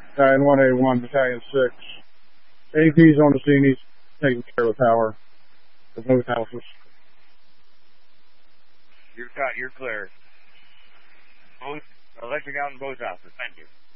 and 181 Battalion 6. AP's on the scene. He's taking care of the power of both houses. You're clear. Both electric out in both houses. Thank you.